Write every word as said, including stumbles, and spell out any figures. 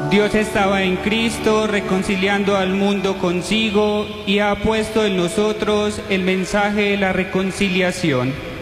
Dios estaba en Cristo reconciliando al mundo consigo y ha puesto en nosotros el mensaje de la reconciliación.